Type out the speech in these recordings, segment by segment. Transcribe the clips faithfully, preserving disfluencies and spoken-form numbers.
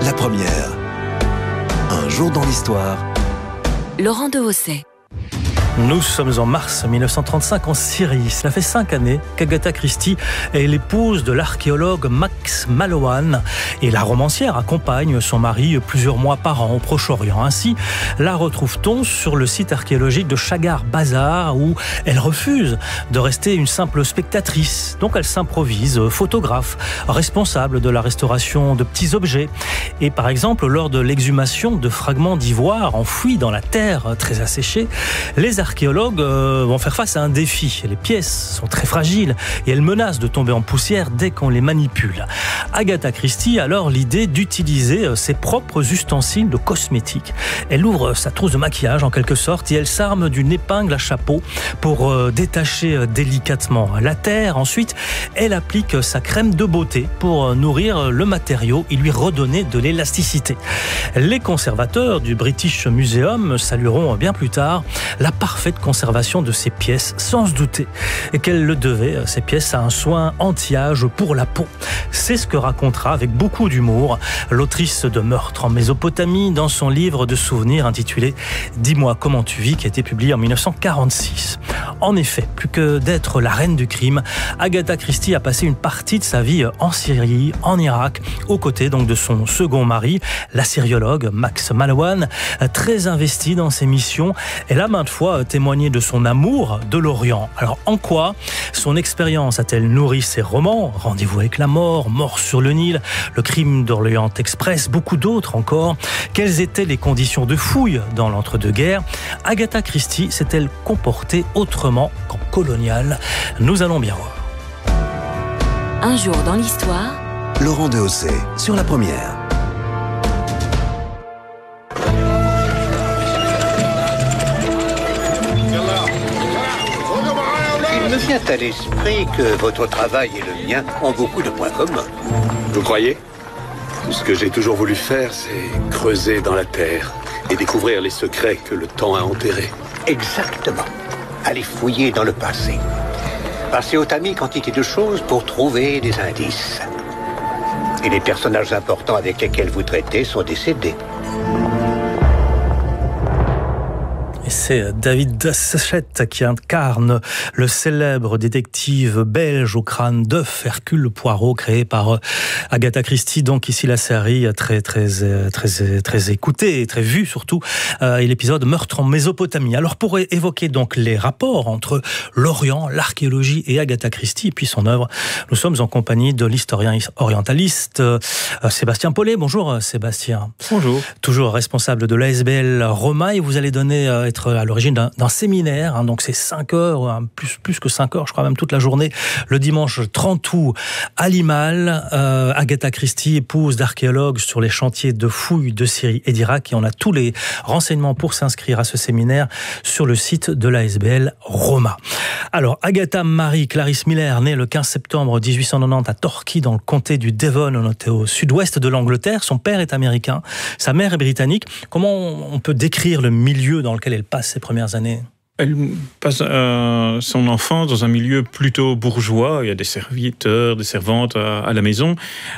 La première. Un jour dans l'histoire. Laurent Dehaussais. Nous sommes en mars mille neuf cent trente-cinq en Syrie. Cela fait cinq années qu'Agatha Christie est l'épouse de l'archéologue Max Mallowan et la romancière accompagne son mari plusieurs mois par an au Proche-Orient. Ainsi, la retrouve-t-on sur le site archéologique de Chagar Bazar où elle refuse de rester une simple spectatrice. Donc elle s'improvise photographe, responsable de la restauration de petits objets. Et par exemple, lors de l'exhumation de fragments d'ivoire enfouis dans la terre très asséchée, les archéologues euh, vont faire face à un défi. Les pièces sont très fragiles et elles menacent de tomber en poussière dès qu'on les manipule. Agatha Christie a alors l'idée d'utiliser ses propres ustensiles de cosmétiques. Elle ouvre sa trousse de maquillage en quelque sorte et elle s'arme d'une épingle à chapeau pour euh, détacher délicatement la terre. Ensuite, elle applique sa crème de beauté pour nourrir le matériau et lui redonner de l'élasticité. Les conservateurs du British Museum salueront bien plus tard la parfaite conservation de ces pièces, sans se douter qu'elle le devait, ces pièces, à un soin anti-âge pour la peau. C'est ce que racontera avec beaucoup d'humour l'autrice de Meurtre en Mésopotamie dans son livre de souvenirs intitulé « Dis-moi comment tu vis » qui a été publié en mille neuf cent quarante-six. En effet, plus que d'être la reine du crime, Agatha Christie a passé une partie de sa vie en Syrie, en Irak, aux côtés donc de son second mari, l'assyriologue Max Mallowan, très investi dans ses missions. Elle a maintes fois témoigné de son amour de l'Orient. Alors en quoi son expérience a-t-elle nourri ses romans ? Rendez-vous avec la mort, Mort sur le Nil, Le crime d'Orient Express, beaucoup d'autres encore. Quelles étaient les conditions de fouille dans l'entre-deux-guerres ? Agatha Christie s'est-elle comportée autrement qu'en coloniale ? Nous allons bien voir. Un jour dans l'histoire. Laurent Dehaussais sur La Première. Il me vient à l'esprit que votre travail et le mien ont beaucoup de points communs. Vous croyez ? Tout ce que j'ai toujours voulu faire, c'est creuser dans la terre et découvrir les secrets que le temps a enterrés. Exactement. Aller fouiller dans le passé. Passer au tamis quantité de choses pour trouver des indices. Et les personnages importants avec lesquels vous traitez sont décédés. Et c'est David Dashett qui incarne le célèbre détective belge au crâne d'œuf, Hercule Poirot, créé par Agatha Christie. Donc ici la série très très très très écoutée et très vue surtout, euh, et l'épisode Meurtre en Mésopotamie. Alors pour évoquer donc les rapports entre l'Orient, l'archéologie et Agatha Christie et puis son œuvre, nous sommes en compagnie de l'historien orientaliste euh, Sébastien Paulet. Bonjour Sébastien. Bonjour. Toujours responsable de l'A S B L Roma, et vous allez donner euh, à l'origine d'un, d'un séminaire, hein, donc c'est cinq heures, hein, plus, plus que cinq heures, je crois même toute la journée, le dimanche trente août à Limal. Euh, Agatha Christie, épouse d'archéologues sur les chantiers de fouilles de Syrie et d'Irak, et on a tous les renseignements pour s'inscrire à ce séminaire sur le site de l'A S B L Roma. Alors, Agatha Marie Clarice Miller, née le quinze septembre dix-huit cent quatre-vingt-dix à Torquay, dans le comté du Devon, on était au sud-ouest de l'Angleterre. Son père est américain, sa mère est britannique. Comment on peut décrire le milieu dans lequel elle passe ses premières années ? Elle passe euh, son enfance dans un milieu plutôt bourgeois. Il y a des serviteurs, des servantes à, à la maison.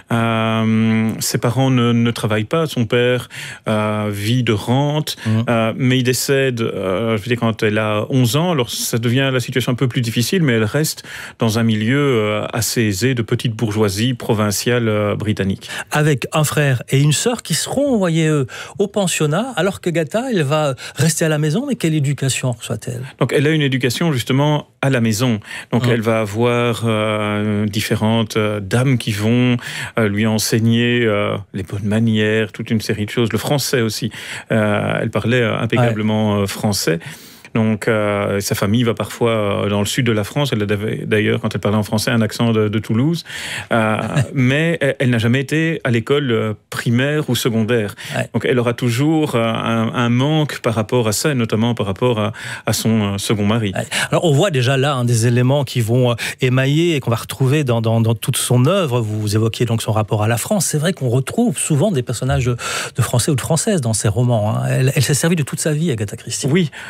Euh, ses parents ne, ne travaillent pas. Son père euh, vit de rente, mmh. euh, mais il décède euh, je veux dire, quand elle a onze ans. Alors ça devient la situation un peu plus difficile, mais elle reste dans un milieu euh, assez aisé de petite bourgeoisie provinciale euh, britannique. Avec un frère et une sœur qui seront envoyés euh, au pensionnat, alors que Agatha, elle va rester à la maison. Mais quelle éducation reçoit-elle ? Donc elle a une éducation justement à la maison. Donc mmh. elle va avoir euh, différentes euh, dames qui vont euh, lui enseigner euh, les bonnes manières, toute une série de choses. Le français aussi. Euh, elle parlait euh, impeccablement ouais. français. Donc, euh, sa famille va parfois euh, dans le sud de la France. Elle avait d'ailleurs, quand elle parlait en français, un accent de, de Toulouse. Euh, mais elle, elle n'a jamais été à l'école euh, primaire ou secondaire. Ouais. Donc, elle aura toujours euh, un, un manque par rapport à ça, et notamment par rapport à, à son euh, second mari. Ouais. Alors, on voit déjà là un des éléments qui vont émailler et qu'on va retrouver dans, dans, dans toute son œuvre. Vous évoquiez donc son rapport à la France. C'est vrai qu'on retrouve souvent des personnages de, de Français ou de Françaises dans ses romans. Hein. Elle, elle s'est servie de toute sa vie, Agatha Christie. Oui, euh, toute sa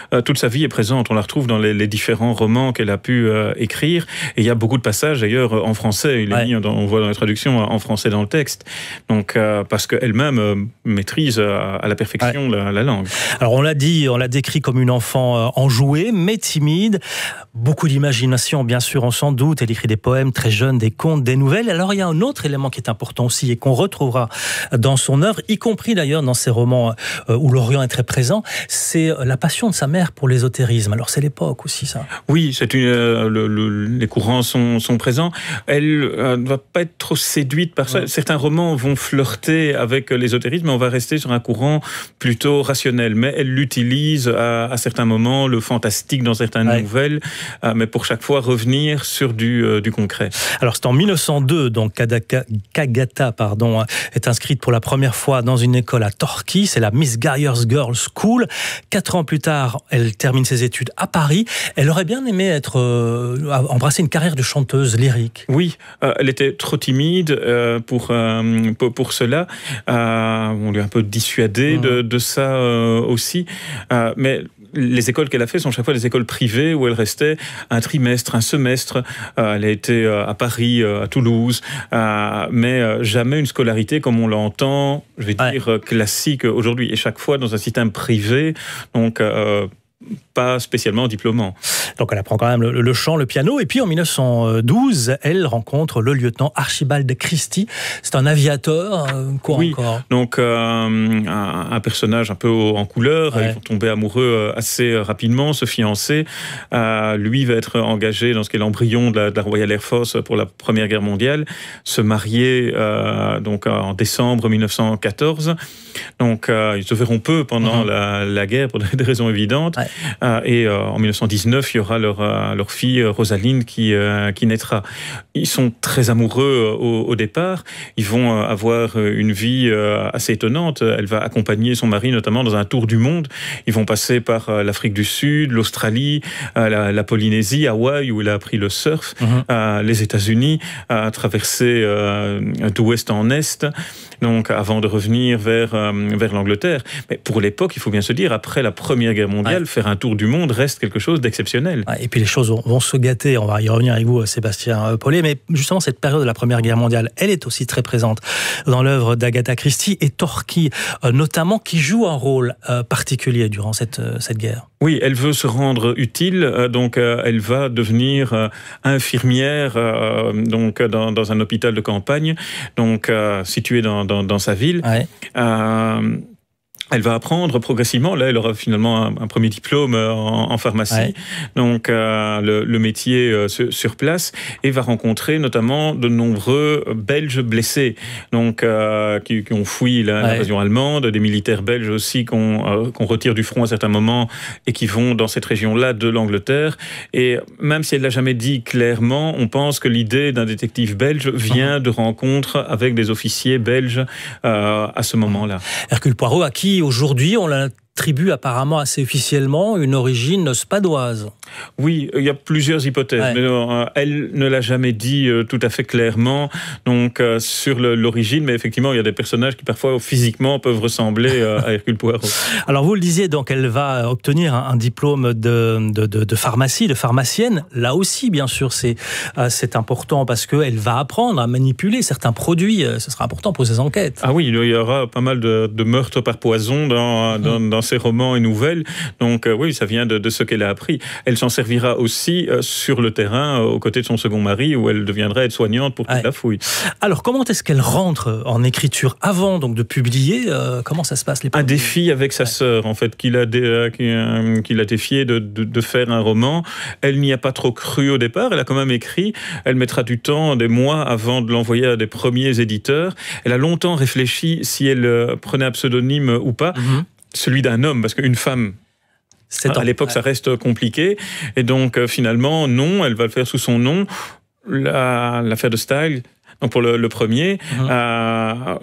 vie est présente. On la retrouve dans les, les différents romans qu'elle a pu euh, écrire. Et il y a beaucoup de passages, d'ailleurs, en français. Il est ouais. mis, dans, on voit dans la traduction en français dans le texte. Donc, euh, parce qu'elle-même euh, maîtrise à, à la perfection ouais. la, la langue. Alors, on l'a dit, on l'a décrit comme une enfant enjouée, mais timide. Beaucoup d'imagination, bien sûr, on s'en doute. Elle écrit des poèmes très jeunes, des contes, des nouvelles. Alors, il y a un autre élément qui est important aussi et qu'on retrouvera dans son œuvre, y compris d'ailleurs dans ses romans où l'Orient est très présent, c'est la passion de sa mère pour l'ésotérisme. Alors, c'est l'époque aussi, ça. Oui, c'est une, euh, le, le, les courants sont, sont présents. Elle euh, ne va pas être trop séduite par ça. Ouais. Certains romans vont flirter avec l'ésotérisme, mais on va rester sur un courant plutôt rationnel. Mais elle l'utilise à, à certains moments, le fantastique dans certaines ouais. nouvelles, euh, mais pour chaque fois revenir sur du, euh, du concret. Alors, c'est en mille neuf cent deux, donc qu'Agatha pardon, est inscrite pour la première fois dans une école à Torquay. C'est la Miss Guyer's Girls School. Quatre ans plus tard, elle termine ses études à Paris. Elle aurait bien aimé être, euh, embrasser une carrière de chanteuse lyrique. Oui, euh, elle était trop timide euh, pour, euh, pour, pour cela. Euh, on lui a un peu dissuadé mmh. de, de ça euh, aussi. Euh, mais les écoles qu'elle a fait sont chaque fois des écoles privées où elle restait un trimestre, un semestre. Euh, elle a été euh, à Paris, euh, à Toulouse, euh, mais euh, jamais une scolarité comme on l'entend, je vais dire, ouais. classique aujourd'hui. Et chaque fois dans un système privé, donc euh, pas spécialement diplômant. Donc elle apprend quand même le, le chant, le piano, et puis en mille neuf cent douze, elle rencontre le lieutenant Archibald Christie. C'est un aviateur, euh, quoi oui, encore donc euh, un, un personnage un peu en couleur. Ouais. Ils vont tomber amoureux assez rapidement, se fiancer. Euh, lui va être engagé dans ce qu'est l'embryon de la, de la Royal Air Force pour la Première Guerre mondiale, se marier euh, donc en décembre mille neuf cent quatorze. Donc euh, ils se verront peu pendant mmh. la, la guerre pour des raisons évidentes. Ouais. Euh, et euh, en mille neuf cent dix-neuf, il y aura leur, euh, leur fille Rosaline qui, euh, qui naîtra. Ils sont très amoureux euh, au, au départ. Ils vont euh, avoir une vie euh, assez étonnante. Elle va accompagner son mari notamment dans un tour du monde. Ils vont passer par euh, l'Afrique du Sud, l'Australie, euh, la, la Polynésie, Hawaï où il a appris le surf, mmh. euh, les États-Unis, euh, traverser euh, d'ouest en est, donc avant de revenir vers, euh, vers l'Angleterre. Mais pour l'époque, il faut bien se dire, après la Première Guerre mondiale, ouais. faire un tour du monde reste quelque chose d'exceptionnel. Et puis les choses vont se gâter, on va y revenir avec vous, Sébastien Paulet, mais justement cette période de la Première Guerre mondiale, elle est aussi très présente dans l'œuvre d'Agatha Christie et Torquay notamment, qui joue un rôle particulier durant cette, cette guerre. Oui, elle veut se rendre utile, donc elle va devenir infirmière donc dans, dans un hôpital de campagne, donc situé dans, dans, dans sa ville. Ouais. Euh, Elle va apprendre progressivement. Là, elle aura finalement un, un premier diplôme en, en pharmacie, ouais. donc euh, le, le métier euh, sur, sur place, et va rencontrer notamment de nombreux Belges blessés, donc euh, qui, qui ont fui la, ouais. l'invasion allemande, des militaires belges aussi qu'on, euh, qu'on retire du front à certains moments et qui vont dans cette région-là de l'Angleterre. Et même si elle l'a jamais dit clairement, on pense que l'idée d'un détective belge vient mmh. de rencontres avec des officiers belges euh, à ce moment-là. Hercule Poirot, à qui aujourd'hui on l'attribue apparemment assez officiellement une origine spadoise. Oui, il y a plusieurs hypothèses, ouais. mais euh, elle ne l'a jamais dit euh, tout à fait clairement donc, euh, sur le, l'origine, mais effectivement, il y a des personnages qui parfois physiquement peuvent ressembler euh, à Hercule Poirot. Alors vous le disiez, donc elle va obtenir un, un diplôme de, de, de, de pharmacie, de pharmacienne. Là aussi, bien sûr, c'est, euh, c'est important parce qu'elle va apprendre à manipuler certains produits. Ce sera important pour ses enquêtes. Ah oui, il y aura pas mal de, de meurtres par poison dans, dans, mmh. dans ses romans et nouvelles. Donc euh, oui, ça vient de, de ce qu'elle a appris. Elle s'en servira aussi euh, sur le terrain, euh, aux côtés de son second mari, où elle deviendra aide-soignante pour toute ouais. la fouille. Alors, comment est-ce qu'elle rentre en écriture avant donc, de publier euh, Comment ça se passe les Un défi avec sa ouais. sœur, en fait, qui l'a, dé, euh, qui, euh, qui l'a défié de, de, de faire un roman. Elle n'y a pas trop cru au départ, elle a quand même écrit. Elle mettra du temps, des mois, avant de l'envoyer à des premiers éditeurs. Elle a longtemps réfléchi si elle euh, prenait un pseudonyme ou pas. Mm-hmm. Celui d'un homme, parce qu'une femme, c'est à l'époque, ouais. ça reste compliqué. Et donc, euh, finalement, non, elle va le faire sous son nom. La, l'affaire de Style, donc pour le, le premier, mm-hmm. euh,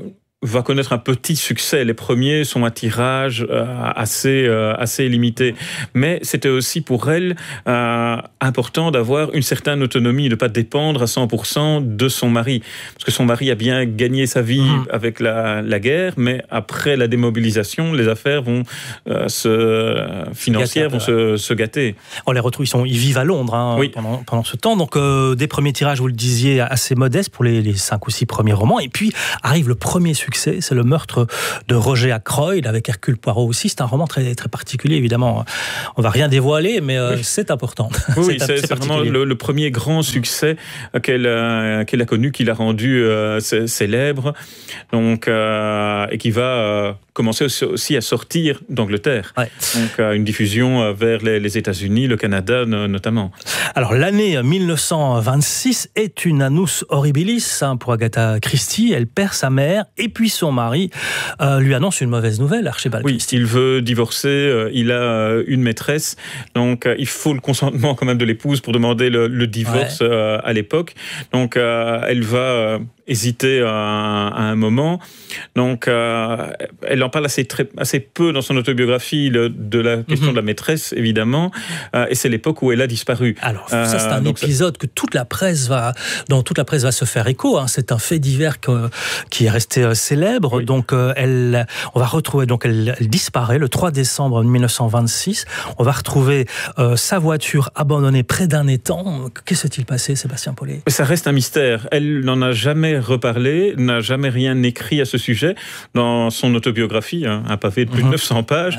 va connaître un petit succès. Les premiers sont un tirage euh, assez, euh, assez limité. Mais c'était aussi pour elle euh, important d'avoir une certaine autonomie, de ne pas dépendre à cent pour cent de son mari. Parce que son mari a bien gagné sa vie mmh. avec la, la guerre, mais après la démobilisation, les affaires vont euh, se, financières vont se, se gâter. On les retrouve, ils, sont, ils vivent à Londres hein, oui. pendant, pendant ce temps. Donc euh, des premiers tirages, vous le disiez, assez modestes pour les, les cinq ou six premiers romans. Et puis arrive le premier succès, c'est Le meurtre de Roger Ackroyd avec Hercule Poirot aussi. C'est un roman très, très particulier, évidemment. On ne va rien dévoiler, mais euh, oui. c'est important. Oui, c'est, c'est, c'est vraiment le, le premier grand succès qu'elle, euh, qu'elle a connu, qui l'a rendu euh, célèbre, donc, euh, et qui va euh, commencer aussi à sortir d'Angleterre. Ouais. Donc euh, une diffusion vers les, les États-Unis, le Canada notamment. Alors l'année mille neuf cent vingt-six est une annus horribilis hein, pour Agatha Christie. Elle perd sa mère et puis son mari euh, lui annonce une mauvaise nouvelle, Archibald oui, Christie. Il veut divorcer, euh, il a euh, une maîtresse, donc euh, il faut le consentement quand même de l'épouse pour demander le, le divorce ouais. euh, à l'époque. Donc euh, elle va euh, hésiter à, à un moment. Donc euh, elle en parle assez, très, assez peu dans son autobiographie le, de la question mm-hmm. de la maîtresse, évidemment, euh, et c'est l'époque où elle a disparu. Alors ça, c'est un euh, épisode ça... que toute la presse va, dont toute la presse va se faire écho. Hein. C'est un fait divers que, qui est resté euh, célèbre. Oui. Donc euh, elle, on va retrouver, donc elle, elle disparaît le trois décembre mille neuf cent vingt-six. On va retrouver euh, sa voiture abandonnée près d'un étang. Que s'est-il passé, Sébastien Paulet ? Ça reste un mystère. Elle n'en a jamais reparlé, n'a jamais rien écrit à ce sujet dans son autobiographie, hein, un pavé de plus mmh. de neuf cents pages. Ouais.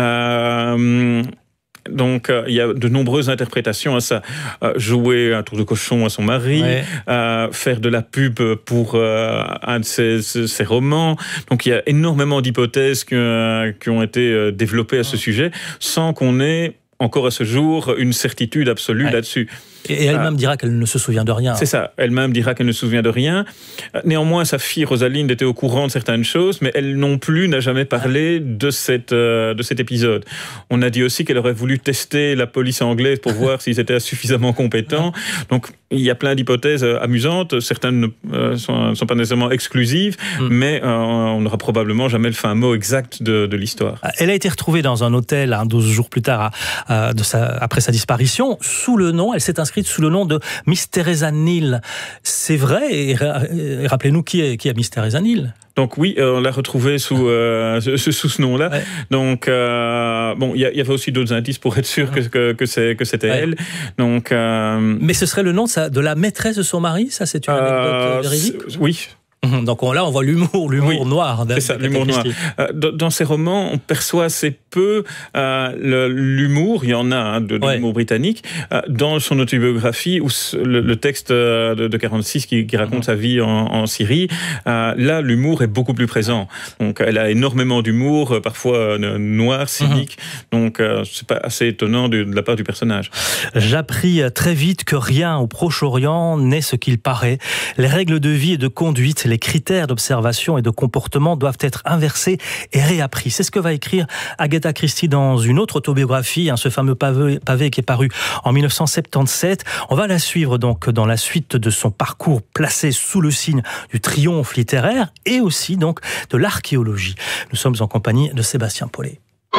Euh, Donc, euh, il y a de nombreuses interprétations à ça. Euh, jouer un tour de cochon à son mari, ouais. euh, faire de la pub pour euh, un de ses, ses romans. Donc, il y a énormément d'hypothèses qui, euh, qui ont été développées à ce sujet, sans qu'on ait encore à ce jour une certitude absolue ouais. là-dessus. Et elle-même dira qu'elle ne se souvient de rien. C'est ça, elle-même dira qu'elle ne se souvient de rien. Néanmoins, sa fille Rosalinde était au courant de certaines choses, mais elle non plus n'a jamais parlé de, cette, euh, de cet épisode. On a dit aussi qu'elle aurait voulu tester la police anglaise pour voir s'ils étaient suffisamment compétents. Donc, il y a plein d'hypothèses amusantes. Certaines ne euh, sont, sont pas nécessairement exclusives, mm. mais euh, on n'aura probablement jamais le fin mot exact de, de l'histoire. Elle a été retrouvée dans un hôtel hein, douze jours plus tard, à, à, de sa, après sa disparition, sous le nom, elle s'est inscrite sous le nom de Miss Teresa Neal. C'est vrai, et, et rappelez-nous qui est, qui est Miss Teresa Neal. Donc oui, euh, on l'a retrouvée sous, euh, sous, sous ce nom-là. Ouais. Donc euh, bon, il y, y avait aussi d'autres indices pour être sûr que, que, que, c'est, que c'était ouais. elle. Donc, euh, mais ce serait le nom de, sa, de la maîtresse de son mari, ça c'est une anecdote euh, véridique ? Oui. Donc on, là, on voit l'humour, l'humour oui, noir. C'est ça, l'humour noir. Euh, dans ces romans, on perçoit assez peu euh, le, l'humour, il y en a hein, de, de ouais. l'humour britannique, euh, dans son autobiographie, ou le, le texte de, de quarante-six qui, qui raconte mmh. sa vie en, en Syrie, euh, là, l'humour est beaucoup plus présent. Donc elle a énormément d'humour, parfois euh, noir, cynique, mmh. donc euh, c'est pas assez étonnant de, de la part du personnage. J'appris très vite que rien au Proche-Orient n'est ce qu'il paraît. Les règles de vie et de conduite, les critères d'observation et de comportement doivent être inversés et réappris. C'est ce que va écrire Agatha Christie dans une autre autobiographie, hein, ce fameux pavé, pavé qui est paru en dix-neuf cent soixante-dix-sept. On va la suivre donc dans la suite de son parcours placé sous le signe du triomphe littéraire et aussi donc de l'archéologie. Nous sommes en compagnie de Sébastien Paulet.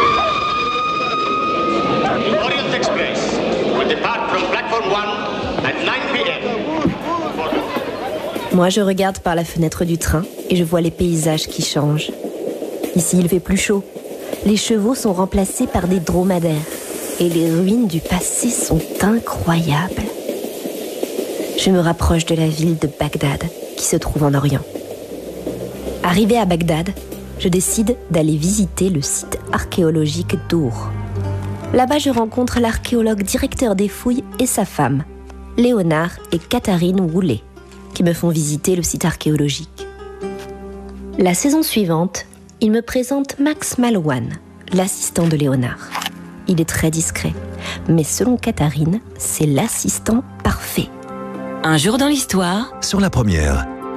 Orient Express will depart from platform one at nine p.m. Moi, je regarde par la fenêtre du train et je vois les paysages qui changent. Ici, il fait plus chaud. Les chevaux sont remplacés par des dromadaires. Et les ruines du passé sont incroyables. Je me rapproche de la ville de Bagdad, qui se trouve en Orient. Arrivé à Bagdad, je décide d'aller visiter le site archéologique d'Our. Là-bas, je rencontre l'archéologue directeur des fouilles et sa femme, Léonard et Catherine Woolley, qui me font visiter le site archéologique. La saison suivante, il me présente Max Mallowan, l'assistant de Léonard. Il est très discret, mais selon Catherine, c'est l'assistant parfait. Un jour dans l'histoire. Sur la première.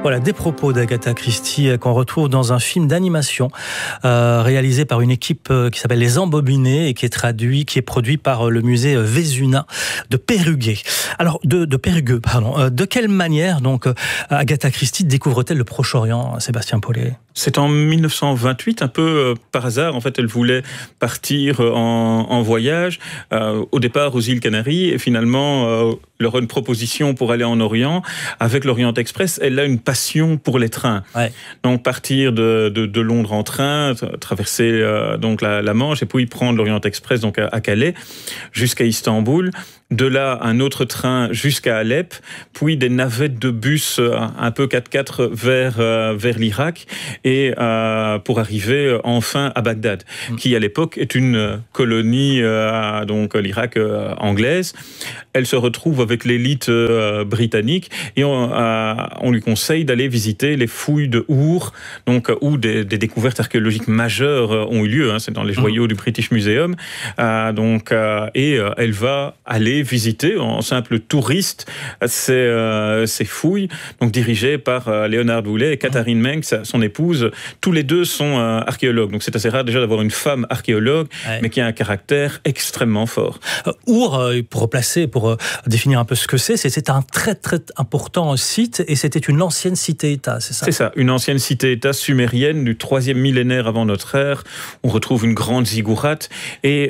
Voilà, des propos d'Agatha Christie qu'on retrouve dans un film d'animation euh, réalisé par une équipe euh, qui s'appelle Les Embobinés et qui est traduit, qui est produit par euh, le musée Vézuna de Périgueux. Alors, de, de Périgueux, pardon. Euh, de quelle manière donc euh, Agatha Christie découvre-t-elle le Proche-Orient, Sébastien Paulet ? C'est en mille neuf cent vingt-huit, un peu euh, par hasard. En fait, elle voulait partir en, en voyage, euh, au départ aux îles Canaries, et finalement, euh, leur une proposition pour aller en Orient. Avec l'Orient Express, elle a une passion pour les trains. Ouais. Donc, partir de, de, de Londres en train, traverser euh, donc la, la Manche, et puis prendre l'Orient Express donc à, à Calais, jusqu'à Istanbul. De là, un autre train jusqu'à Alep, puis des navettes de bus un peu quatre-quatre vers, euh, vers l'Irak, et euh, pour arriver enfin à Bagdad, mmh. qui à l'époque est une colonie, euh, donc l'Irak euh, anglaise. Elle se retrouve avec l'élite euh, britannique, et on, euh, on lui conseille d'aller visiter les fouilles de Our, donc, où des, des découvertes archéologiques majeures ont eu lieu, hein, c'est dans les joyaux mmh. du British Museum, euh, donc, euh, et euh, elle va aller visiter en simple touriste ces, euh, ces fouilles, donc dirigées par euh, Léonard Woolley et Catherine Mengs, son épouse. Tous les deux sont euh, archéologues, donc c'est assez rare déjà d'avoir une femme archéologue, ouais. mais qui a un caractère extrêmement fort. Euh, Our, euh, pour replacer, pour euh, définir un peu ce que c'est, c'est un très très important site, et c'était une ancienne cité-État, c'est ça ? C'est ça, une ancienne cité-État sumérienne du troisième millénaire avant notre ère. On retrouve une grande ziggourate, et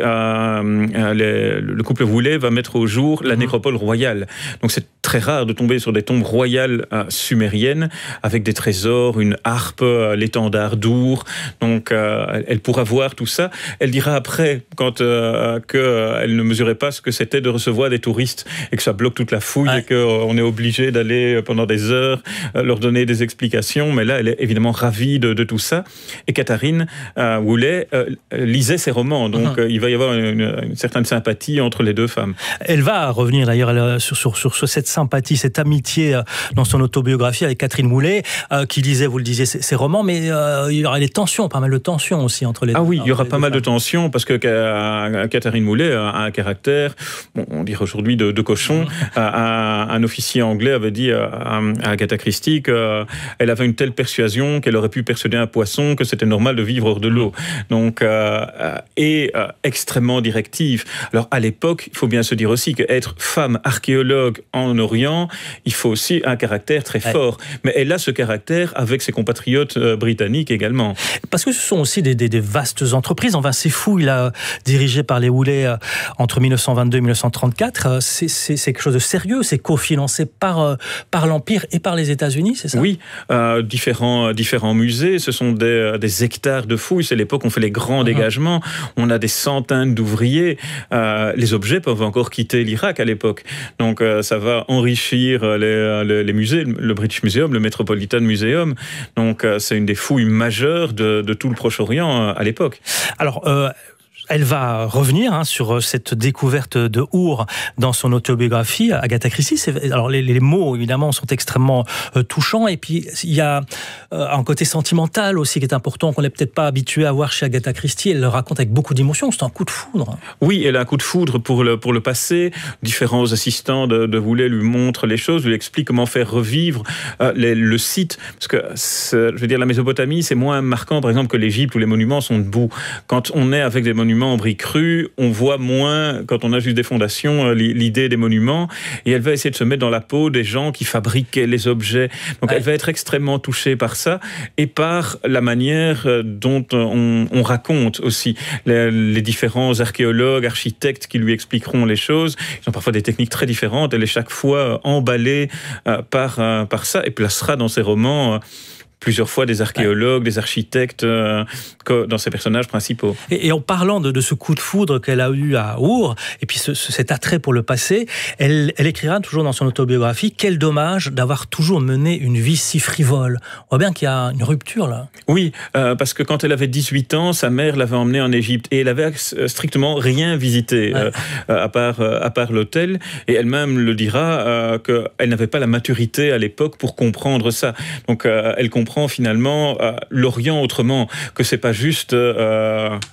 euh, les, le couple Woolley va mettre au jour la nécropole royale. Donc c'est très rare de tomber sur des tombes royales euh, sumériennes avec des trésors, une harpe, euh, l'étendard d'Our. Donc euh, elle pourra voir tout ça. Elle dira après, quand euh, qu'elle euh, ne mesurait pas ce que c'était de recevoir des touristes et que ça bloque toute la fouille, ouais. et qu'on est obligé d'aller pendant des heures euh, leur donner des explications. Mais là, elle est évidemment ravie de, de tout ça. Et Catherine euh, Woolley euh, lisait ses romans. Donc uh-huh. euh, il va y avoir une, une certaine sympathie entre les deux femmes. Elle va revenir d'ailleurs sur, sur, sur, sur cette sympathie, cette amitié dans son autobiographie avec Catherine Woolley, euh, qui lisait, vous le disiez, ses, ses romans, mais euh, il y aura des tensions, pas mal de tensions aussi entre les deux. Ah oui, il y aura pas mal femmes. de tensions, parce que euh, Catherine Woolley a un caractère, bon, on dirait aujourd'hui de, de cochon. Mmh. un, un officier anglais avait dit à, à Agatha Christie qu'elle avait une telle persuasion qu'elle aurait pu persuader un poisson que c'était normal de vivre hors de l'eau. Donc, euh, et euh, extrêmement directive. Alors à l'époque, il faut bien se dire aussi qu'être femme archéologue en Orient, il faut aussi un caractère très ouais. fort. Mais elle a ce caractère avec ses compatriotes euh, britanniques également. Parce que ce sont aussi des, des, des vastes entreprises. Enfin, ces fouilles là, dirigées par les Woolley euh, entre mille neuf cent vingt-deux et mille neuf cent trente-quatre, euh, c'est, c'est, c'est quelque chose de sérieux. C'est cofinancé par, euh, par l'Empire et par les États-Unis, c'est ça ? Oui, euh, différents, différents musées. Ce sont des, des hectares de fouilles. C'est l'époque où on fait les grands uh-huh. dégagements. On a des centaines d'ouvriers. Euh, les objets peuvent encore quitter l'Irak à l'époque. Donc euh, ça va enrichir les, les, les musées, le British Museum, le Metropolitan Museum. Donc euh, c'est une des fouilles majeures de, de tout le Proche-Orient euh, à l'époque. Alors, euh, elle va revenir hein, sur cette découverte de Our dans son autobiographie, Agatha Christie. C'est, alors les, les mots, évidemment, sont extrêmement euh, touchants. Et puis, il y a euh, un côté sentimental aussi qui est important, qu'on n'est peut-être pas habitué à voir chez Agatha Christie. Elle le raconte avec beaucoup d'émotion. C'est un coup de foudre. Oui, elle a un coup de foudre pour le, pour le passé. Différents assistants de, de Woolley lui montrent les choses, lui expliquent comment faire revivre euh, les, le site. Parce que, je veux dire, la Mésopotamie, c'est moins marquant, par exemple, que l'Égypte, où les monuments sont debout. Quand on est avec des monuments en briques crues, on voit moins, quand on a juste des fondations, l'idée des monuments, et elle va essayer de se mettre dans la peau des gens qui fabriquaient les objets. Donc ouais. elle va être extrêmement touchée par ça, et par la manière dont on, on raconte aussi les, les différents archéologues, architectes qui lui expliqueront les choses. Ils ont parfois des techniques très différentes. Elle est chaque fois emballée par, par ça, et placera dans ses romans plusieurs fois des archéologues, ouais. des architectes euh, dans ses personnages principaux. Et, et en parlant de, de ce coup de foudre qu'elle a eu à Our, et puis ce, ce, cet attrait pour le passé, elle, elle écrira toujours dans son autobiographie « Quel dommage d'avoir toujours mené une vie si frivole ». On voit bien qu'il y a une rupture là. Oui, euh, parce que quand elle avait dix-huit ans, sa mère l'avait emmenée en Égypte, et elle avait strictement rien visité, ouais. euh, à part, euh, à part l'hôtel, et elle-même le dira, euh, qu'elle n'avait pas la maturité à l'époque pour comprendre ça. Donc euh, elle comprend finalement euh, l'Orient autrement, que c'est pas juste euh,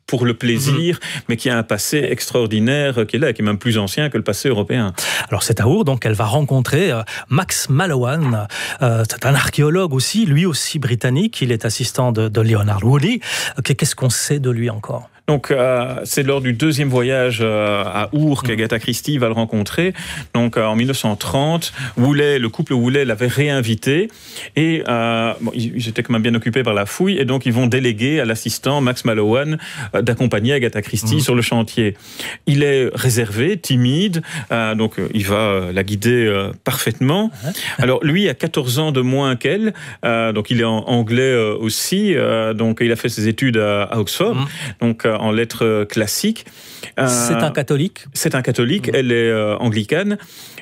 pour le plaisir, mmh. mais qui a un passé extraordinaire qui est là, qui est même plus ancien que le passé européen. Alors c'est à Our, donc elle va rencontrer euh, Max Mallowan, euh, c'est un archéologue aussi, lui aussi britannique, il est assistant de, de Leonard Woolley. Qu'est-ce qu'on sait de lui encore ? Donc, euh, c'est lors du deuxième voyage euh, à Our qu'Agatha Christie va le rencontrer. Donc, euh, en mille neuf cent trente, Woolley, le couple Woolley l'avait réinvité et euh, bon, ils étaient quand même bien occupés par la fouille et donc ils vont déléguer à l'assistant Max Mallowan euh, d'accompagner Agatha Christie mmh. sur le chantier. Il est réservé, timide, euh, donc euh, il va euh, la guider euh, parfaitement. Alors, lui a quatorze ans de moins qu'elle, euh, donc il est en anglais euh, aussi, euh, donc il a fait ses études à, à Oxford. Mmh. Donc, euh, en lettres classiques. Euh, c'est un catholique. C'est un catholique, mmh. elle est euh, anglicane.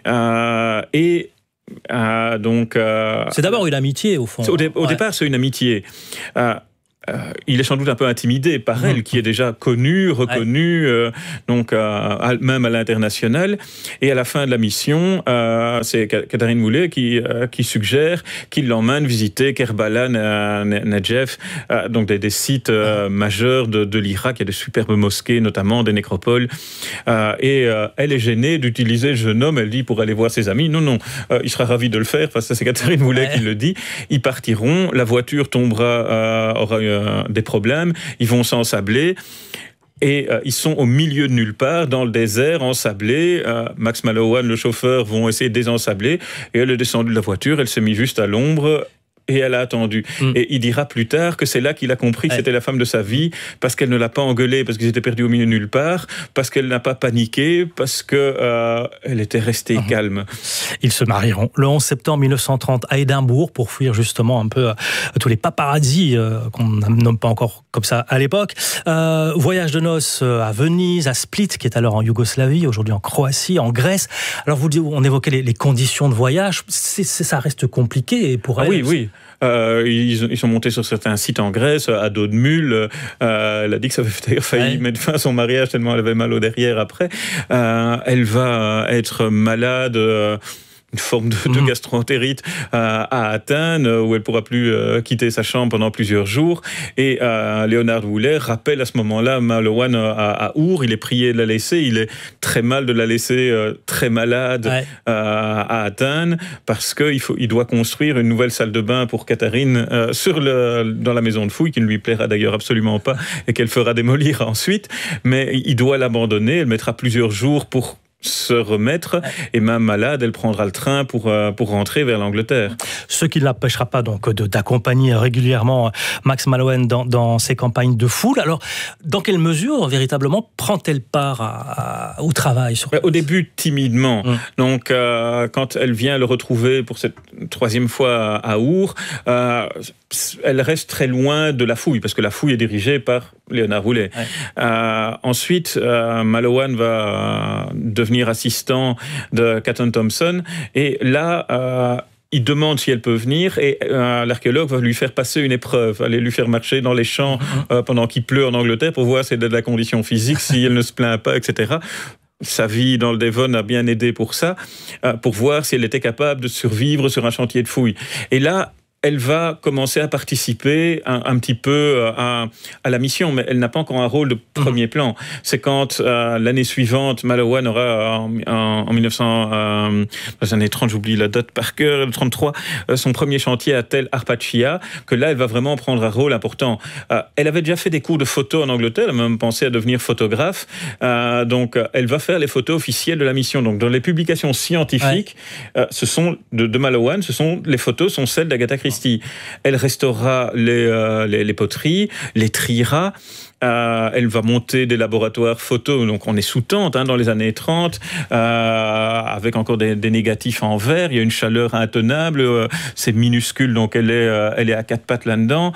Euh, et euh, donc... Euh, c'est d'abord une amitié, au fond. Au, dé- au ouais. départ, c'est une amitié. Euh, Euh, il est sans doute un peu intimidé par mmh. elle, qui est déjà connue, reconnue, ouais. euh, donc euh, même à l'international. Et à la fin de la mission, euh, c'est Catherine Woolley qui, euh, qui suggère qu'il l'emmène visiter Kerbala, Najef, euh, donc des, des sites euh, majeurs de, de l'Irak. Il y a de superbes mosquées, notamment des nécropoles. Euh, et euh, elle est gênée d'utiliser le jeune homme, elle dit, pour aller voir ses amis. Non, non, euh, il sera ravi de le faire. Enfin, ça, c'est Catherine Woolley ouais. qui le dit. Ils partiront, la voiture tombera, euh, aura eu des problèmes, ils vont s'ensabler et euh, ils sont au milieu de nulle part, dans le désert, ensablés. Euh, Max Mallowan, le chauffeur, vont essayer de désensabler et elle est descendue de la voiture, elle s'est mise juste à l'ombre et elle a attendu. Mm. Et il dira plus tard que c'est là qu'il a compris que ouais. c'était la femme de sa vie, parce qu'elle ne l'a pas engueulée, parce qu'ils étaient perdus au milieu de nulle part, parce qu'elle n'a pas paniqué, parce qu'elle euh, était restée mm. calme. Ils se marieront le onze septembre mille neuf cent trente à Édimbourg pour fuir justement un peu euh, tous les paparazzis euh, qu'on ne nomme pas encore comme ça à l'époque. Euh, voyage de noces à Venise, à Split, qui est alors en Yougoslavie, aujourd'hui en Croatie, en Grèce. Alors vous, on évoquait les, les conditions de voyage, c'est, c'est, ça reste compliqué pour ah elle. Oui, oui. Euh, ils, ils sont montés sur certains sites en Grèce, à dos de mule. Euh, elle a dit que ça avait d'ailleurs failli ouais. mettre fin à son mariage tellement elle avait mal au derrière après. Euh, elle va être malade... Euh, une forme de, de gastro-entérite euh, à Athènes, où elle ne pourra plus euh, quitter sa chambre pendant plusieurs jours. Et euh, Leonard Woolley rappelle à ce moment-là Mallowan à, à Our. Il est prié de la laisser. Il est très mal de la laisser euh, très malade ouais. euh, à Athènes, parce qu'il faut, il doit construire une nouvelle salle de bain pour Catherine euh, sur le, dans la maison de fouille, qui ne lui plaira d'ailleurs absolument pas et qu'elle fera démolir ensuite. Mais il doit l'abandonner. Elle mettra plusieurs jours pour se remettre, et même malade, elle prendra le train pour, euh, pour rentrer vers l'Angleterre. Ce qui ne l'empêchera pas donc de, d'accompagner régulièrement Max Mallowan dans, dans ses campagnes de foule. Alors, dans quelle mesure, véritablement, prend-elle part à, à, au travail sur... Au début, timidement. Hum. Donc, euh, quand elle vient le retrouver pour cette troisième fois à Our, euh, elle reste très loin de la fouille, parce que la fouille est dirigée par Leonard Woolley. Ouais. Euh, ensuite, euh, Mallowan va devenir assistant de Catherine Thompson, et là, euh, il demande si elle peut venir, et euh, l'archéologue va lui faire passer une épreuve, aller lui faire marcher dans les champs euh, pendant qu'il pleut en Angleterre pour voir si elle a de la condition physique, si elle ne se plaint pas, et cetera. Sa vie dans le Devon a bien aidé pour ça, euh, pour voir si elle était capable de survivre sur un chantier de fouille. Et là, elle va commencer à participer un, un petit peu à, à la mission, mais elle n'a pas encore un rôle de premier plan. C'est quand euh, l'année suivante, Mallowan aura en, en, en mille neuf cents, euh, dans les années trente, j'oublie la date par cœur, trente-trois, euh, son premier chantier à Tel Arpachia, que là, elle va vraiment prendre un rôle important. Euh, elle avait déjà fait des cours de photo en Angleterre, elle a même pensé à devenir photographe, euh, donc elle va faire les photos officielles de la mission. Donc dans les publications scientifiques, ouais. euh, ce sont de, de Mallowan, ce sont les photos sont celles d'Agatha Christie. Elle restaurera les, euh, les, les poteries, les triera. Euh, elle va monter des laboratoires photo, donc on est sous tente hein, dans les années trente, euh, avec encore des, des négatifs en verre. Il y a une chaleur intenable, euh, c'est minuscule, donc elle est, euh, elle est à quatre pattes là-dedans.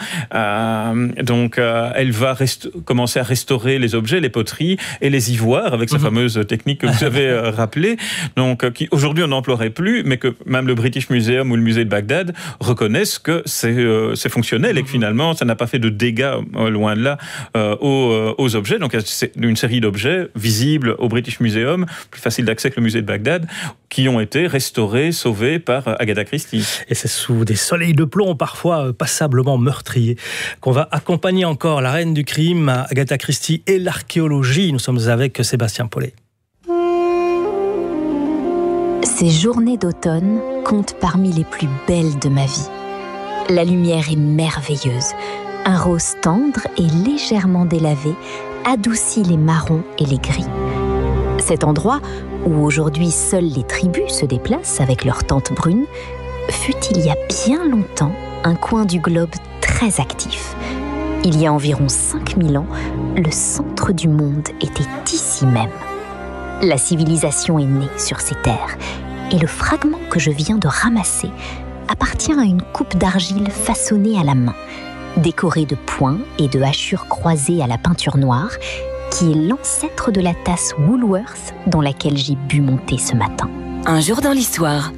Euh, donc euh, elle va rest- commencer à restaurer les objets, les poteries et les ivoires, avec sa mmh. fameuse technique que vous avez euh, rappelée, donc euh, qui aujourd'hui on n'emploierait plus, mais que même le British Museum ou le musée de Bagdad reconnaissent que c'est, euh, c'est fonctionnel et que finalement ça n'a pas fait de dégâts, euh, loin de là, euh, aux, aux objets. Donc c'est une série d'objets visibles au British Museum, plus facile d'accès que le musée de Bagdad, qui ont été restaurés, sauvés par Agatha Christie. Et c'est sous des soleils de plomb, parfois passablement meurtriers, qu'on va accompagner encore la reine du crime, Agatha Christie, et l'archéologie. Nous sommes avec Sébastien Paulet. Ces journées d'automne comptent parmi les plus belles de ma vie. La lumière est merveilleuse. Un rose tendre et légèrement délavé adoucit les marrons et les gris. Cet endroit, où aujourd'hui seules les tribus se déplacent avec leurs tentes brunes, fut il y a bien longtemps un coin du globe très actif. Il y a environ cinq mille ans, le centre du monde était ici même. La civilisation est née sur ces terres, et le fragment que je viens de ramasser appartient à une coupe d'argile façonnée à la main, décorée de points et de hachures croisées à la peinture noire, qui est l'ancêtre de la tasse Woolworth dans laquelle j'ai bu mon thé ce matin. Un jour dans l'histoire.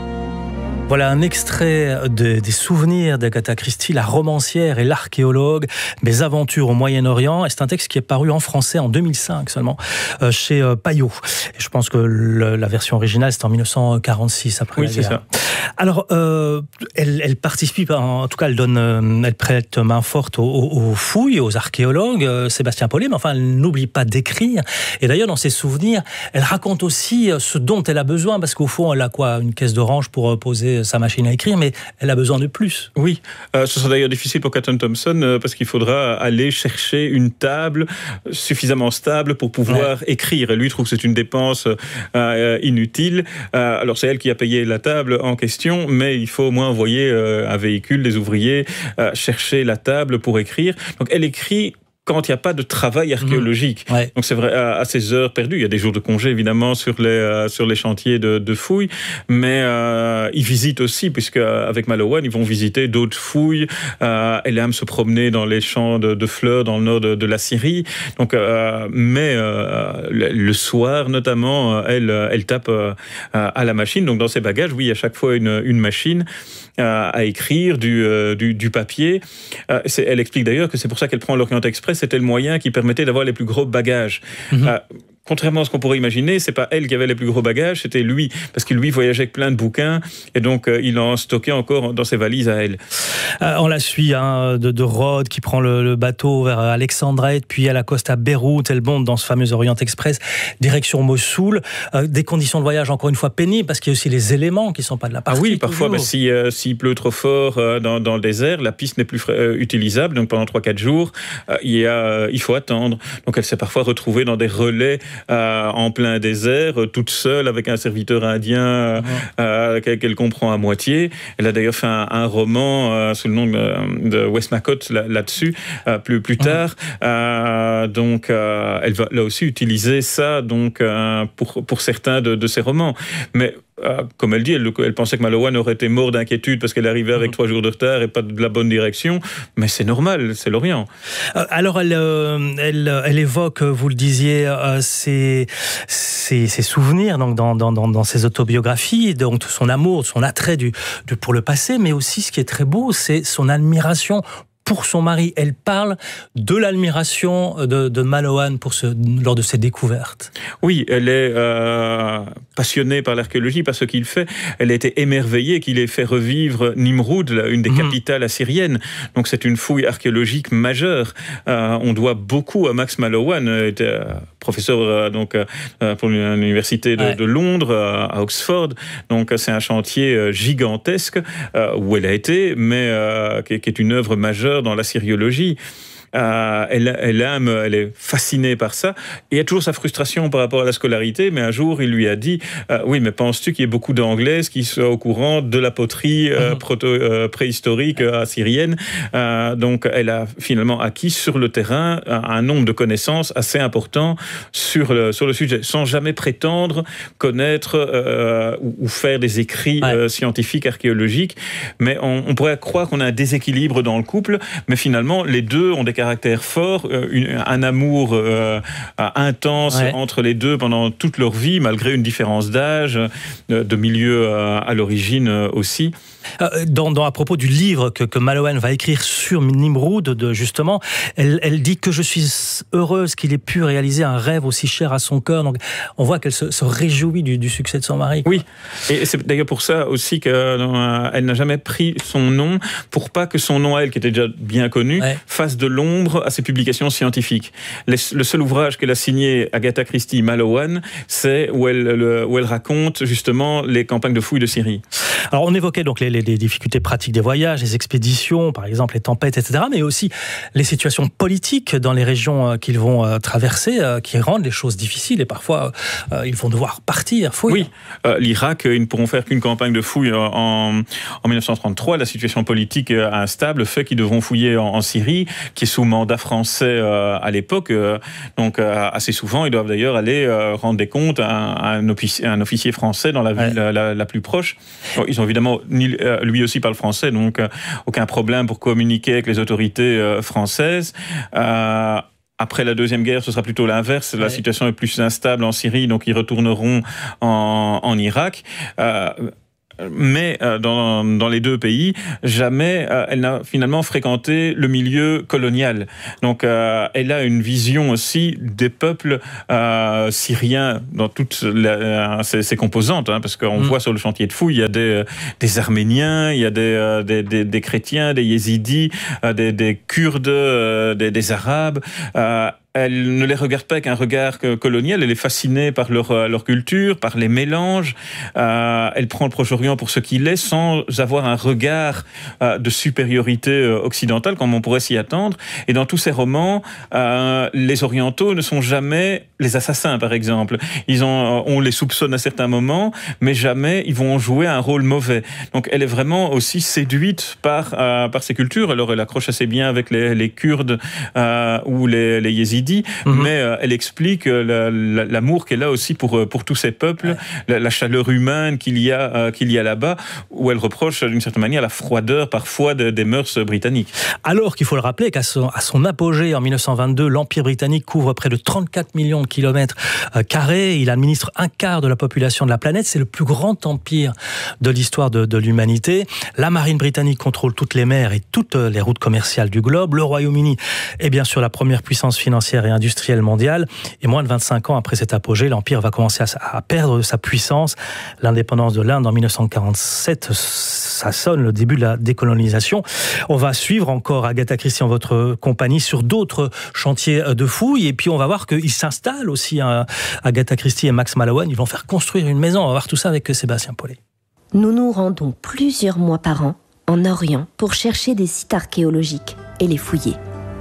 Voilà un extrait de, des souvenirs d'Agatha Christie, la romancière et l'archéologue, mes aventures au Moyen-Orient. Et c'est un texte qui est paru en français en deux mille cinq seulement, euh, chez euh, Payot. Et je pense que le, la version originale, c'est en dix-neuf cent quarante-six, après oui, la guerre. Oui, c'est ça. Alors, euh, elle, elle participe, en tout cas, elle donne, euh, elle prête main forte aux, aux fouilles, aux archéologues, euh, Sébastien Paulet, mais enfin, elle n'oublie pas d'écrire. Et d'ailleurs, dans ses souvenirs, elle raconte aussi ce dont elle a besoin, parce qu'au fond, elle a quoi, une caisse d'orange pour poser sa machine à écrire, mais elle a besoin de plus. Oui, euh, ce sera d'ailleurs difficile pour Catherine Thompson, euh, parce qu'il faudra aller chercher une table suffisamment stable pour pouvoir ouais. écrire. Et lui trouve que c'est une dépense euh, inutile. Euh, alors c'est elle qui a payé la table en question, mais il faut au moins envoyer euh, un véhicule, des ouvriers, euh, chercher la table pour écrire. Donc elle écrit quand il n'y a pas de travail archéologique. Mmh. Ouais. Donc c'est vrai, à, à ces heures perdues, il y a des jours de congé évidemment sur les, euh, sur les chantiers de, de fouilles, mais euh, ils visitent aussi, puisque avec Malowan, ils vont visiter d'autres fouilles. Euh, elle aime se promener dans les champs de, de fleurs dans le nord de, de la Syrie. Donc, euh, mais euh, le, le soir notamment, elle, elle tape euh, à la machine. Donc dans ses bagages, oui, à chaque fois une, une machine euh, à écrire, du, euh, du, du papier. Euh, c'est, elle explique d'ailleurs que c'est pour ça qu'elle prend l'Orient Express. C'était le moyen qui permettait d'avoir les plus gros bagages. Mmh. Euh, contrairement à ce qu'on pourrait imaginer, c'est pas elle qui avait les plus gros bagages, c'était lui, parce que lui voyageait avec plein de bouquins, et donc euh, il en stockait encore dans ses valises à elle. Euh, on la suit hein, de, de Rhodes qui prend le, le bateau vers Alexandrette, puis elle accoste à Beyrouth, elle monte dans ce fameux Orient Express, direction Mossoul. Euh, des conditions de voyage encore une fois pénibles, parce qu'il y a aussi les éléments qui sont pas de la partie. Ah oui, parfois, bah, si, euh, s'il pleut trop fort euh, dans, dans le désert, la piste n'est plus euh, utilisable, donc pendant trois quatre jours, euh, il, y a, euh, il faut attendre. Donc elle s'est parfois retrouvée dans des relais Euh, en plein désert, euh, toute seule avec un serviteur indien euh, euh, qu'elle comprend à moitié. Elle a d'ailleurs fait un, un roman euh, sous le nom de, de Westmacott là, là-dessus euh, plus plus tard. Euh, donc euh, elle va là aussi utiliser ça donc euh, pour pour certains de, de ses romans. Mais Euh, comme elle dit, elle, elle pensait que Malowan aurait été mort d'inquiétude parce qu'elle arrivait avec mmh. trois jours de retard et pas de la bonne direction, mais c'est normal, c'est l'Orient. Euh, alors elle, euh, elle, elle évoque, vous le disiez, euh, ses, ses, ses souvenirs donc dans, dans, dans, dans ses autobiographies, donc son amour, son attrait du, du, pour le passé, mais aussi ce qui est très beau, c'est son admiration pour son mari. Elle parle de l'admiration de, de Malowan pour ce, lors de ses découvertes. Oui, elle est euh, passionnée par l'archéologie, par ce qu'il fait. Elle a été émerveillée qu'il ait fait revivre Nimroud, une des mmh. capitales assyriennes. Donc c'est une fouille archéologique majeure. Euh, on doit beaucoup à Max Malowan, était euh, professeur euh, donc, euh, pour l'université de, ouais. de Londres, euh, à Oxford. Donc c'est un chantier euh, gigantesque euh, où elle a été, mais euh, qui, qui est une œuvre majeure dans la syriologie. Euh, elle, elle aime, elle est fascinée par ça. Et il y a toujours sa frustration par rapport à la scolarité, mais un jour, il lui a dit euh, « Oui, mais penses-tu qu'il y ait beaucoup d'Anglaises qui soient au courant de la poterie euh, proto, euh, préhistorique euh, assyrienne ?» euh, Donc, elle a finalement acquis sur le terrain un, un nombre de connaissances assez important sur le, sur le sujet, sans jamais prétendre connaître euh, ou, ou faire des écrits ouais. euh, scientifiques, archéologiques. Mais on, on pourrait croire qu'on a un déséquilibre dans le couple, mais finalement, les deux ont des caractère fort, une, un amour euh, intense ouais. entre les deux pendant toute leur vie, malgré une différence d'âge, de milieu euh, à l'origine euh, aussi. Euh, dans, dans, à propos du livre que, que Malowan va écrire sur Nimrud, de, justement, elle, elle dit que je suis heureuse qu'il ait pu réaliser un rêve aussi cher à son cœur. Donc, on voit qu'elle se, se réjouit du, du succès de son mari. Quoi. Oui, et c'est d'ailleurs pour ça aussi qu'elle euh, n'a jamais pris son nom, pour pas que son nom à elle, qui était déjà bien connu, ouais. fasse de l'ombre à ses publications scientifiques. Les, le seul ouvrage qu'elle a signé, Agatha Christie Malowan, c'est où elle, le, où elle raconte justement les campagnes de fouilles de Syrie. Alors, on évoquait donc les, les, les difficultés pratiques des voyages, les expéditions, par exemple les tempêtes, et cetera, mais aussi les situations politiques dans les régions qu'ils vont euh, traverser, euh, qui rendent les choses difficiles et parfois euh, ils vont devoir partir, fouiller. Oui, euh, l'Irak, ils ne pourront faire qu'une campagne de fouilles en, en dix-neuf cent trente-trois. La situation politique instable fait qu'ils devront fouiller en, en Syrie, qui est sous mandat français euh, à l'époque. Euh, donc euh, assez souvent, ils doivent d'ailleurs aller euh, rendre des comptes à un, à un, officier, un officier français dans la ville ouais. la, la plus proche. Donc, ils ont évidemment, lui aussi parle français, donc euh, aucun problème pour communiquer avec les autorités euh, françaises. Euh, Après la Deuxième Guerre, ce sera plutôt l'inverse. La ouais. situation est plus instable en Syrie, donc ils retourneront en, en Irak. Euh, mais euh, dans, dans les deux pays, jamais euh, elle n'a finalement fréquenté le milieu colonial. Donc euh, elle a une vision aussi des peuples euh, syriens dans toutes la, ses, ses composantes, hein, parce qu'on mmh. voit sur le chantier de fouilles, il y a des, des Arméniens, il y a des, euh, des, des, des chrétiens, des Yézidis, euh, des, des Kurdes, euh, des, des Arabes. Euh, Elle ne les regarde pas avec un regard colonial, elle est fascinée par leur, leur culture, par les mélanges. Euh, elle prend le Proche-Orient pour ce qu'il est, sans avoir un regard euh, de supériorité occidentale, comme on pourrait s'y attendre. Et dans tous ses romans, euh, les Orientaux ne sont jamais les assassins, par exemple. Ils ont, on les soupçonne à certains moments, mais jamais ils vont jouer un rôle mauvais. Donc elle est vraiment aussi séduite par, euh, par ces cultures. Alors elle accroche assez bien avec les, les Kurdes euh, ou les, les Yézidis. Dit, mmh. mais euh, elle explique euh, la, la, l'amour qu'elle a aussi pour, pour tous ces peuples, ouais. la, la chaleur humaine qu'il y a, euh, qu'il y a là-bas, où elle reproche d'une certaine manière la froideur parfois de, des mœurs britanniques. Alors qu'il faut le rappeler qu'à son, à son apogée en dix-neuf cent vingt-deux, l'Empire britannique couvre près de trente-quatre millions de kilomètres euh, carrés, il administre un quart de la population de la planète, c'est le plus grand empire de l'histoire de, de l'humanité. La marine britannique contrôle toutes les mers et toutes les routes commerciales du globe. Le Royaume-Uni est bien sûr la première puissance financière et industrielle mondiale. Et moins de vingt-cinq ans après cet apogée, l'Empire va commencer à, à perdre sa puissance. L'indépendance de l'Inde en dix-neuf cent quarante-sept, ça sonne le début de la décolonisation. On va suivre encore Agatha Christie en votre compagnie sur d'autres chantiers de fouilles. Et puis on va voir qu'ils s'installent aussi, hein, Agatha Christie et Max Malowan. Ils vont faire construire une maison. On va voir tout ça avec Sébastien Paulet. Nous nous rendons plusieurs mois par an en Orient pour chercher des sites archéologiques et les fouiller.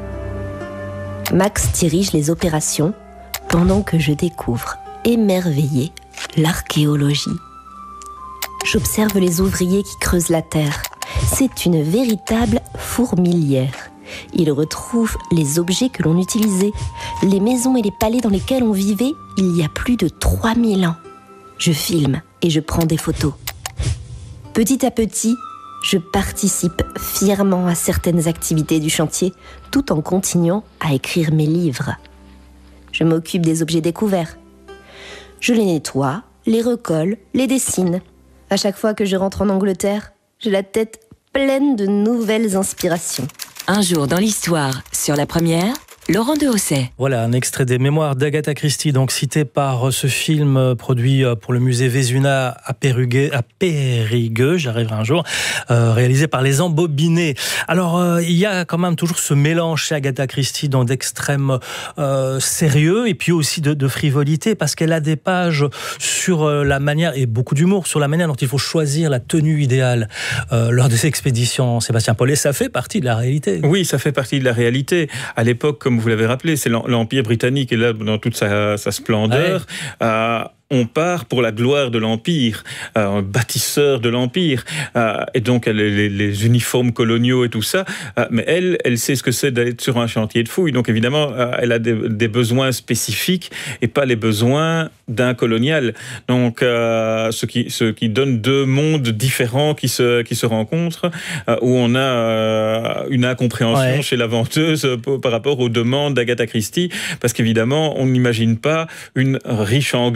Max dirige les opérations pendant que je découvre, émerveillée, l'archéologie. J'observe les ouvriers qui creusent la terre. C'est une véritable fourmilière. Ils retrouvent les objets que l'on utilisait, les maisons et les palais dans lesquels on vivait il y a plus de trois mille ans. Je filme et je prends des photos. Petit à petit, je participe fièrement à certaines activités du chantier, tout en continuant à écrire mes livres. Je m'occupe des objets découverts. Je les nettoie, les recolle, les dessine. À chaque fois que je rentre en Angleterre, j'ai la tête pleine de nouvelles inspirations. Un jour dans l'histoire, sur la première, Laurent de Hosset. Voilà un extrait des mémoires d'Agatha Christie, donc cité par ce film produit pour le musée Vézuna à Périgueux, à Périgueux, j'arriverai un jour, euh, réalisé par les Embobinés. Alors euh, il y a quand même toujours ce mélange chez Agatha Christie dans d'extrême euh, sérieux et puis aussi de, de frivolité, parce qu'elle a des pages sur la manière, et beaucoup d'humour, sur la manière dont il faut choisir la tenue idéale euh, lors des expéditions. Sébastien Paulet, ça fait partie de la réalité. Oui, ça fait partie de la réalité. À l'époque, comme vous l'avez rappelé, c'est l'Empire britannique est là dans toute sa, sa splendeur. Ouais. Euh, on part pour la gloire de l'Empire, euh, un bâtisseur de l'Empire, euh, et donc les, les, les uniformes coloniaux et tout ça, euh, mais elle, elle sait ce que c'est d'être sur un chantier de fouilles, donc évidemment, euh, elle a des, des besoins spécifiques et pas les besoins d'un colonial, donc euh, ce, qui, ce qui donne deux mondes différents qui se, qui se rencontrent, euh, où on a euh, une incompréhension ouais. chez la venteuse par rapport aux demandes d'Agatha Christie, parce qu'évidemment, on n'imagine pas une riche Anglaise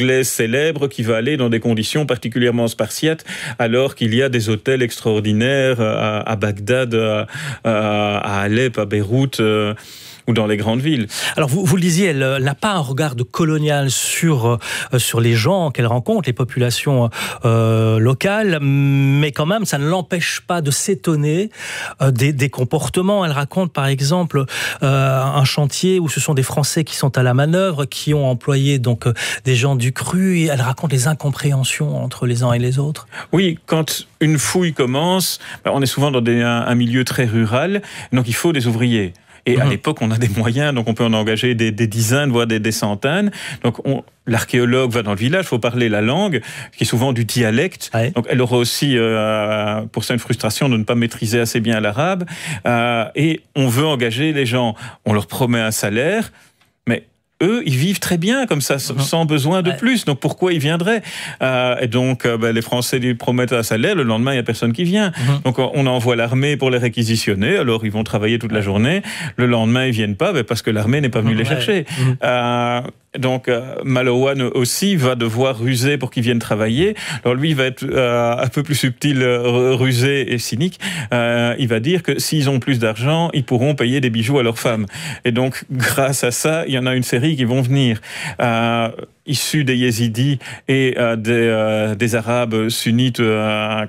célèbre qui va aller dans des conditions particulièrement spartiates, alors qu'il y a des hôtels extraordinaires à, à Bagdad, à, à Alep, à Beyrouth, euh, ou dans les grandes villes. Alors, vous, vous le disiez, elle, elle n'a pas un regard de colonial sur, euh, sur les gens qu'elle rencontre, les populations euh, locales, mais quand même, ça ne l'empêche pas de s'étonner euh, des, des comportements. Elle raconte, par exemple, euh, un chantier où ce sont des Français qui sont à la manœuvre, qui ont employé donc euh, des gens du cru, et elle raconte les incompréhensions entre les uns et les autres. Oui, quand une fouille commence, on est souvent dans des, un, un milieu très rural, donc il faut des ouvriers. Et mmh. à l'époque, on a des moyens, donc on peut en engager des, des dizaines, voire des, des centaines. Donc on, l'archéologue va dans le village, il faut parler la langue, qui est souvent du dialecte. Ouais. Donc elle aura aussi, euh, pour ça, une frustration de ne pas maîtriser assez bien l'arabe. Euh, et on veut engager les gens. On leur promet un salaire, mais eux, ils vivent très bien comme ça, mmh. sans besoin de ouais. plus. Donc pourquoi ils viendraient ? euh, Et donc euh, ben, les Français lui promettent un salaire, le lendemain, il n'y a personne qui vient. Mmh. Donc on envoie l'armée pour les réquisitionner, alors ils vont travailler toute la journée. Le lendemain, ils ne viennent pas ben, parce que l'armée n'est pas venue mmh. les chercher. Mmh. Euh, donc euh, Malowan aussi va devoir ruser pour qu'ils viennent travailler. Alors lui, il va être euh, un peu plus subtil, euh, rusé et cynique. Euh, il va dire que s'ils ont plus d'argent, ils pourront payer des bijoux à leurs femmes. Et donc, grâce à ça, il y en a une série qui vont venir. Euh, issus des Yézidis et euh, des, euh, des Arabes sunnites euh,